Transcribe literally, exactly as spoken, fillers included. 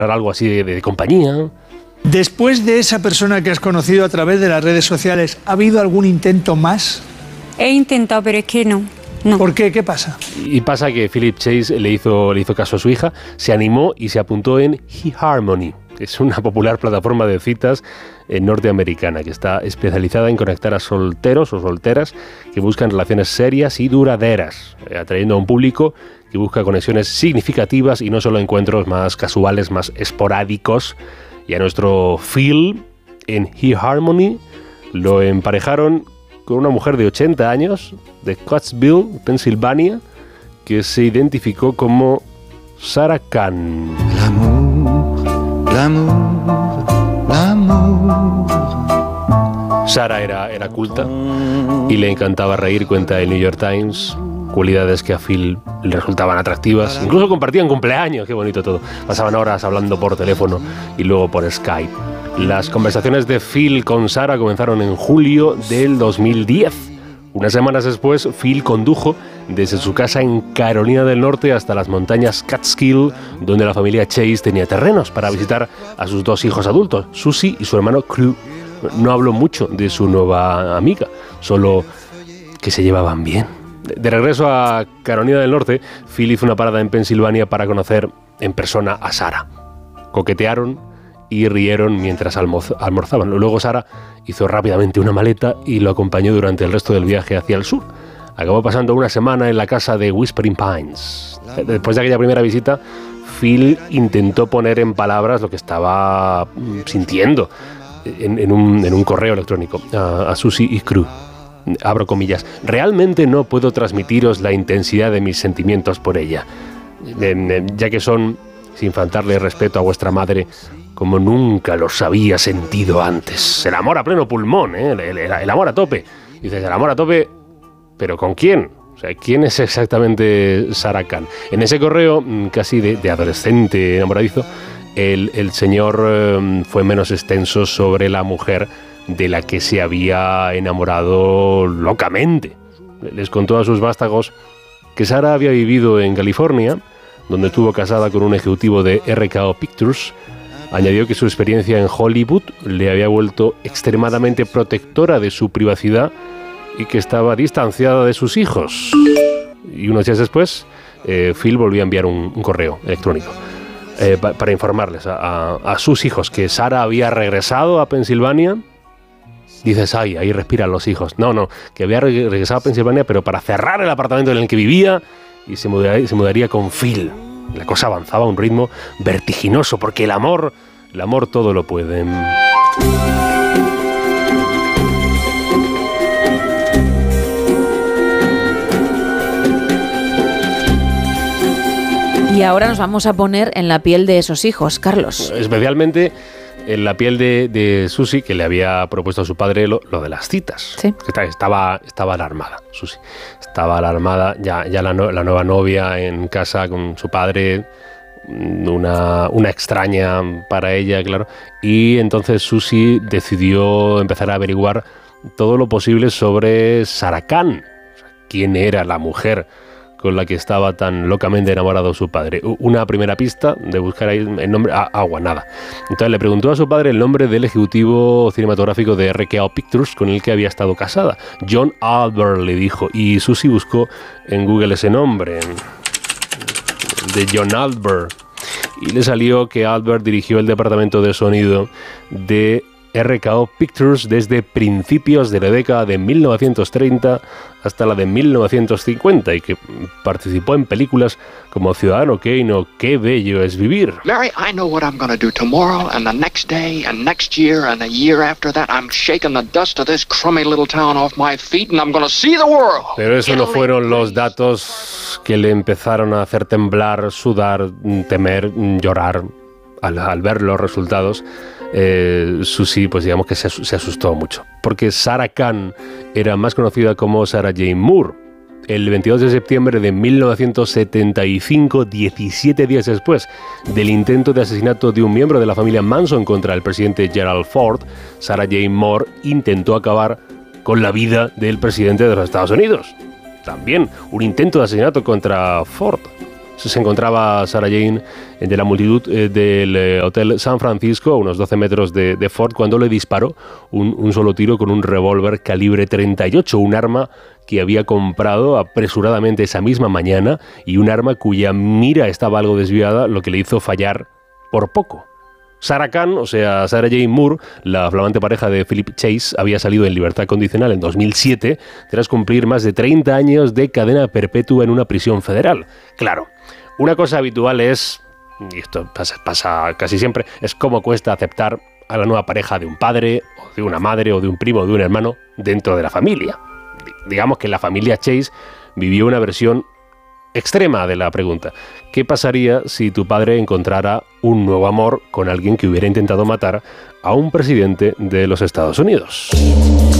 algo así de, de compañía. Después de esa persona que has conocido a través de las redes sociales, ¿ha habido algún intento más? He intentado, pero es que no. No. ¿Por qué? ¿Qué pasa? Y pasa que Philip Chase le hizo, le hizo caso a su hija, se animó y se apuntó en eHarmony, que es una popular plataforma de citas norteamericana que está especializada en conectar a solteros o solteras que buscan relaciones serias y duraderas, atrayendo a un público que busca conexiones significativas y no solo encuentros más casuales, más esporádicos. Y a nuestro Phil en eHarmony lo emparejaron con una mujer de ochenta años de Scottsville, Pensilvania, que se identificó como Sarah Khan. L'amour, l'amour, l'amour. Sarah era, era culta y le encantaba reír, cuenta el New York Times, cualidades que a Phil le resultaban atractivas. Incluso compartían cumpleaños, qué bonito todo. Pasaban horas hablando por teléfono y luego por Skype. Las conversaciones de Phil con Sarah comenzaron en julio del dos mil diez. Unas semanas después, Phil condujo desde su casa en Carolina del Norte hasta las montañas Catskill, donde la familia Chase tenía terrenos para visitar a sus dos hijos adultos, Susie y su hermano Crew. No habló mucho de su nueva amiga, solo que se llevaban bien. De regreso a Carolina del Norte, Phil hizo una parada en Pensilvania para conocer en persona a Sarah. Coquetearon y rieron mientras almoz- almorzaban. Luego Sarah hizo rápidamente una maleta y lo acompañó durante el resto del viaje hacia el sur. Acabó pasando una semana en la casa de Whispering Pines. Después de aquella primera visita, Phil intentó poner en palabras lo que estaba sintiendo en, en, un, en un correo electrónico a, a Susie y Crew. Abro comillas. Realmente no puedo transmitiros la intensidad de mis sentimientos por ella, ya que son, sin faltarle respeto a vuestra madre, como nunca los había sentido antes. El amor a pleno pulmón, ¿eh? el, el, el amor a tope. Dices, el amor a tope, ¿pero con quién? O sea, ¿quién es exactamente Sarah Khan? En ese correo, casi de, de adolescente enamoradizo, el, el señor eh, fue menos extenso sobre la mujer de la que se había enamorado locamente. Les contó a sus vástagos que Sarah había vivido en California, donde estuvo casada con un ejecutivo de R K O Pictures. Añadió que su experiencia en Hollywood le había vuelto extremadamente protectora de su privacidad y que estaba distanciada de sus hijos. Y unos días después, eh, Phil volvió a enviar un, un correo electrónico eh, pa- para informarles a, a, a sus hijos que Sarah había regresado a Pensilvania. Dices, ay, ahí respiran los hijos. No, no, que había re- regresado a Pensilvania, pero para cerrar el apartamento en el que vivía y se mudaría, se mudaría con Phil. La cosa avanzaba a un ritmo vertiginoso, porque el amor, el amor todo lo puede. Y ahora nos vamos a poner en la piel de esos hijos, Carlos. Especialmente en la piel de, de Susie, que le había propuesto a su padre lo, lo de las citas. Sí. Estaba, estaba alarmada, Susie. Estaba alarmada, ya, ya la, no, la nueva novia en casa con su padre, una, una extraña para ella, claro. Y entonces Susie decidió empezar a averiguar todo lo posible sobre Sarah Khan. ¿Quién era la mujer con la que estaba tan locamente enamorado su padre? Una primera pista de buscar ahí el nombre, ah, agua, nada. Entonces le preguntó a su padre el nombre del ejecutivo cinematográfico de R K O Pictures con el que había estado casada. John Albert, le dijo, y Susie buscó en Google ese nombre, de John Albert, y le salió que Albert dirigió el departamento de sonido de R K O Pictures desde principios de la década de mil novecientos treinta hasta la de mil novecientos cincuenta y que participó en películas como Ciudadano Kane o Qué bello es vivir. Larry, I know what I'm going to do tomorrow and the next day and next year and the year after that. I'm shaking the dust of this crummy little town off my feet and I'm going to see the world. Pero eso no fueron los datos que le empezaron a hacer temblar, sudar, temer, llorar al, al ver los resultados. Eh, Susie, pues digamos que se, se asustó mucho, porque Sarah Khan era más conocida como Sarah Jane Moore. El veintidós de septiembre de mil novecientos setenta y cinco, diecisiete días después del intento de asesinato de un miembro de la familia Manson contra el presidente Gerald Ford, Sarah Jane Moore intentó acabar con la vida del presidente de los Estados Unidos. También un intento de asesinato contra Ford. Se encontraba Sarah Jane de la multitud eh, del eh, Hotel San Francisco, a unos doce metros de, de Ford, cuando le disparó un, un solo tiro con un revólver calibre treinta y ocho, un arma que había comprado apresuradamente esa misma mañana y un arma cuya mira estaba algo desviada, lo que le hizo fallar por poco. Sarah Khan, o sea, Sarah Jane Moore, la flamante pareja de Philip Chase, había salido en libertad condicional en dos mil siete tras cumplir más de treinta años de cadena perpetua en una prisión federal. Claro, una cosa habitual es, y esto pasa, pasa casi siempre, es cómo cuesta aceptar a la nueva pareja de un padre, o de una madre, o de un primo, o de un hermano dentro de la familia. Digamos que la familia Chase vivió una versión extrema de la pregunta. ¿Qué pasaría si tu padre encontrara un nuevo amor con alguien que hubiera intentado matar a un presidente de los Estados Unidos?